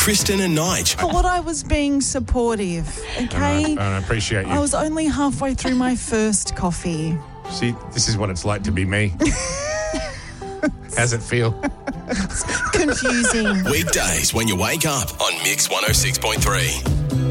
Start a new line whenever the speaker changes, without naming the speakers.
Kristen and Nige.
Thought I was being supportive, okay?
I appreciate you.
I was only halfway through my first coffee.
See, this is what it's like to be me. How's it feel?
Confusing.
Weekdays when you wake up on Mix 106.3.